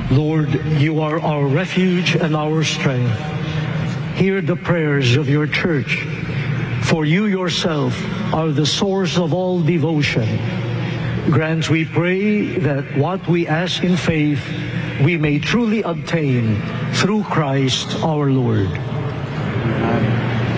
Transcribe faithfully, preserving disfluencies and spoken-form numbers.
Lord, you are our refuge and our strength. Hear the prayers of your church, for you yourself are the source of all devotion. Grant, we pray, that what we ask in faith we may truly obtain through Christ our Lord. Amen.